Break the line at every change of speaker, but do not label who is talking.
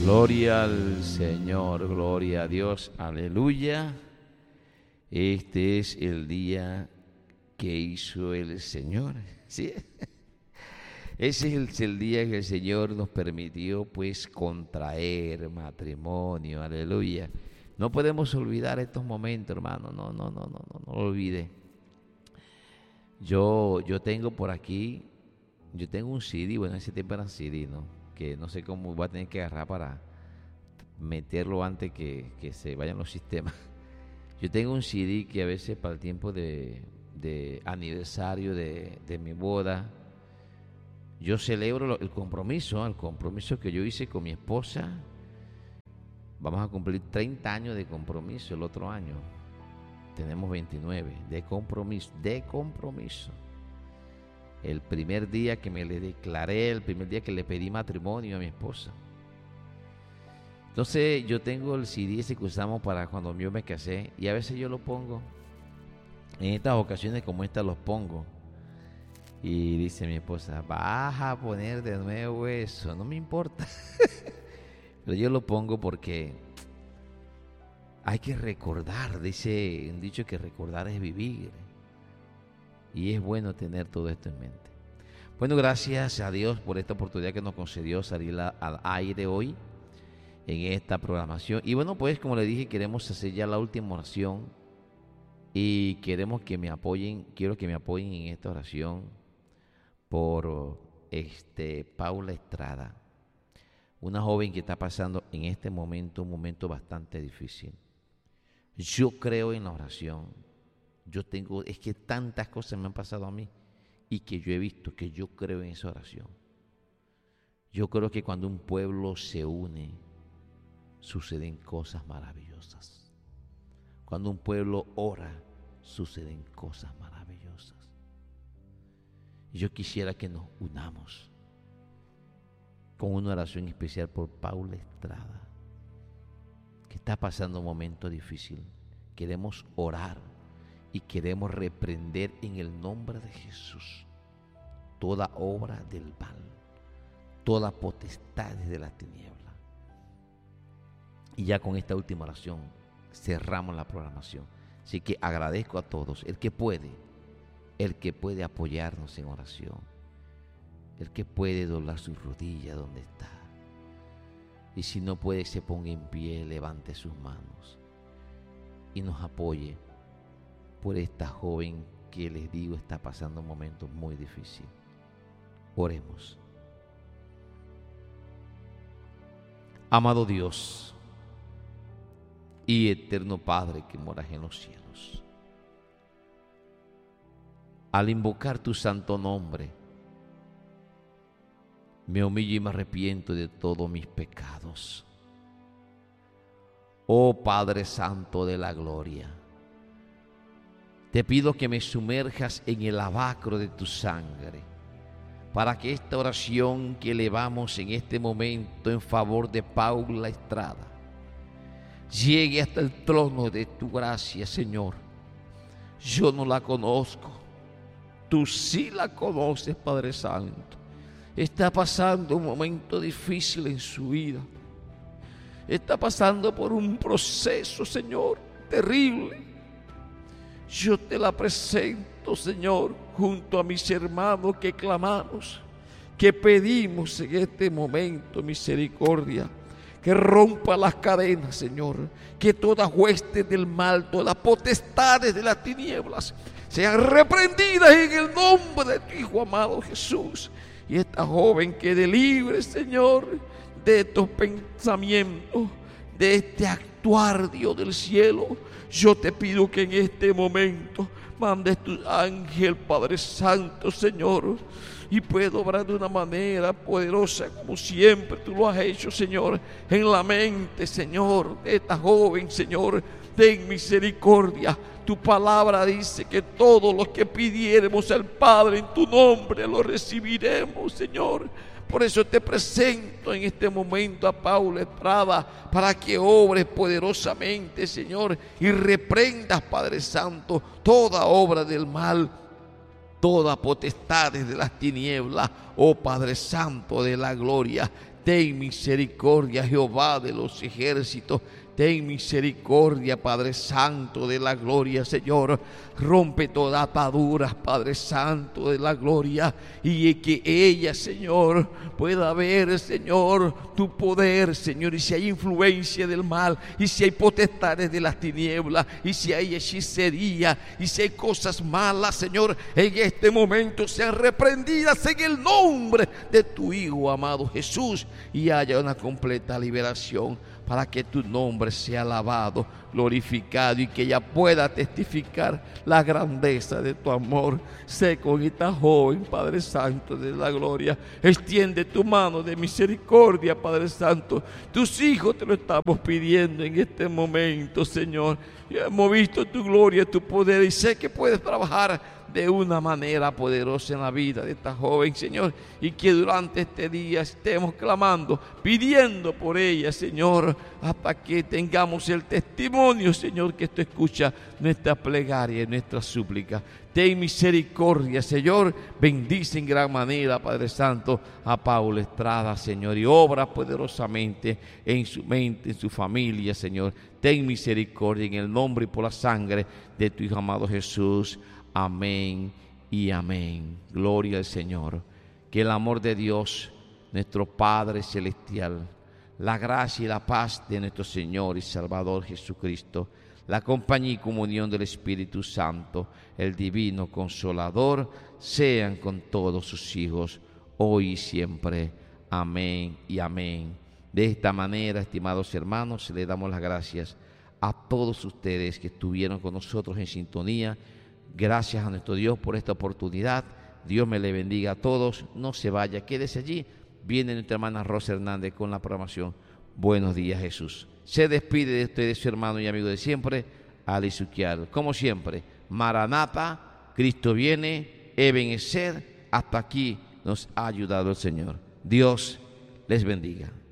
Gloria al Señor, gloria a Dios, aleluya. Este es el día que hizo el Señor, ¿sí? Ese es el día que el Señor nos permitió, pues, contraer matrimonio, aleluya. No podemos olvidar estos momentos, hermano, no lo olvide. Yo tengo por aquí, yo tengo un CD, bueno, ese tiempo era CD, ¿no? Que no sé cómo voy a tener que agarrar para meterlo antes que se vayan los sistemas. Yo tengo un CD que a veces para el tiempo de aniversario de mi boda, yo celebro el compromiso que yo hice con mi esposa. Vamos a cumplir 30 años de compromiso el otro año. Tenemos 29 de compromiso. El primer día que me le declaré, el primer día que le pedí matrimonio a mi esposa. Entonces yo tengo el CD ese que usamos para cuando yo me casé, y a veces yo lo pongo. En estas ocasiones como esta los pongo. Y dice mi esposa, vas a poner de nuevo eso, no me importa. Pero yo lo pongo porque hay que recordar, dice un dicho que recordar es vivir. Y es bueno tener todo esto en mente. Bueno, gracias a Dios por esta oportunidad que nos concedió salir al aire hoy en esta programación. Y bueno, pues como le dije, queremos hacer ya la última oración. Y queremos que me apoyen, quiero que me apoyen en esta oración por Paula Estrada. Una joven que está pasando en este momento un momento bastante difícil. Yo creo en la oración. Es que tantas cosas me han pasado a mí y que yo he visto que yo creo en esa oración. Yo creo que cuando un pueblo se une, suceden cosas maravillosas. Cuando un pueblo ora, suceden cosas maravillosas. Y yo quisiera que nos unamos con una oración especial por Paula Estrada, que está pasando un momento difícil. Queremos orar y queremos reprender en el nombre de Jesús toda obra del mal, toda potestad de la tiniebla. Y ya con esta última oración cerramos la programación. Así que agradezco a todos, el que puede apoyarnos en oración, el que puede doblar sus rodillas donde está. Y si no puede, se ponga en pie, levante sus manos y nos apoye por esta joven que les digo está pasando un momento muy difícil. Oremos. Amado Dios y eterno Padre que moras en los cielos, al invocar tu santo nombre, me humillo y me arrepiento de todos mis pecados. Oh Padre Santo de la gloria, te pido que me sumerjas en el lavacro de tu sangre, para que esta oración que elevamos en este momento en favor de Paula Estrada llegue hasta el trono de tu gracia, Señor. Yo no la conozco, tú sí la conoces, Padre Santo. Está pasando un momento difícil en su vida. Está pasando por un proceso, Señor, terrible. Yo te la presento, Señor, junto a mis hermanos que clamamos, que pedimos en este momento misericordia, que rompa las cadenas, Señor, que todas huestes del mal, todas potestades de las tinieblas sean reprendidas en el nombre de tu Hijo amado Jesús. Y esta joven quede libre, Señor, de estos pensamientos, de este actuar, Dios del cielo. Yo te pido que en este momento mandes tu ángel, Padre Santo, Señor, y puedo obrar de una manera poderosa como siempre tú lo has hecho, Señor, en la mente, Señor, de esta joven, Señor. Ten misericordia. Tu palabra dice que todos los que pidiéremos al Padre en tu nombre lo recibiremos, Señor. Por eso te presento en este momento a Paula Estrada, para que obres poderosamente, Señor, y reprendas, Padre Santo, toda obra del mal, toda potestad de las tinieblas. Oh Padre Santo de la gloria, Ten misericordia, Jehová de los ejércitos. Ten misericordia, Padre Santo de la gloria, Señor. Rompe todas ataduras, Padre Santo de la gloria, y que ella, Señor, pueda ver, Señor, tu poder, Señor. Y si hay influencia del mal, y si hay potestades de las tinieblas, y si hay hechicería, y si hay cosas malas, Señor, en este momento sean reprendidas en el nombre de tu Hijo amado Jesús, y haya una completa liberación, para que tu nombre sea alabado, glorificado, y que ella pueda testificar la grandeza de tu amor. Sé con esta joven, Padre Santo de la gloria. Extiende tu mano de misericordia, Padre Santo. Tus hijos te lo estamos pidiendo en este momento, Señor. Y hemos visto tu gloria, tu poder, y sé que puedes trabajar de una manera poderosa en la vida de esta joven, Señor, y que durante este día estemos clamando, pidiendo por ella, Señor, hasta que tengamos el testimonio, Señor, que tú escuchas nuestra plegaria y nuestra súplica. Ten misericordia, Señor. Bendice en gran manera, Padre Santo, a Paula Estrada, Señor, y obra poderosamente en su mente, en su familia, Señor. Ten misericordia en el nombre y por la sangre de tu Hijo amado Jesús. Amén y amén. Gloria al Señor. Que el amor de Dios, nuestro Padre Celestial, la gracia y la paz de nuestro Señor y Salvador Jesucristo, la compañía y comunión del Espíritu Santo, el Divino Consolador, sean con todos sus hijos, hoy y siempre. Amén y amén. De esta manera, estimados hermanos, le damos las gracias a todos ustedes que estuvieron con nosotros en sintonía. Gracias a nuestro Dios por esta oportunidad. Dios me le bendiga a todos. No se vaya, quédese allí. Viene nuestra hermana Rosa Hernández con la programación Buenos Días Jesús. Se despide de ustedes su hermano y amigo de siempre, Alex Uquial. Como siempre, Maranata, Cristo viene, Ebenezer. Hasta aquí nos ha ayudado el Señor. Dios les bendiga.